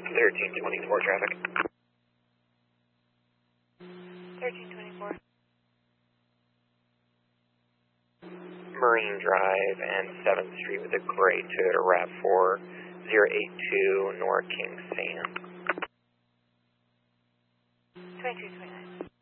1324 traffic. 1324. Marine Drive and 7th Street with a gray Toyota RAV4 082 North King Sam. 2229.